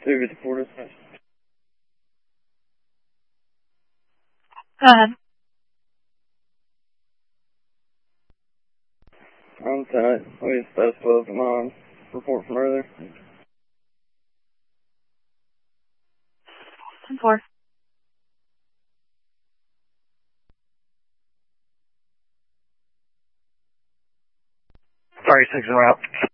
254 dispatch. Go ahead. On site. We status quo from my report from earlier. 10-4. Sorry, 6 out.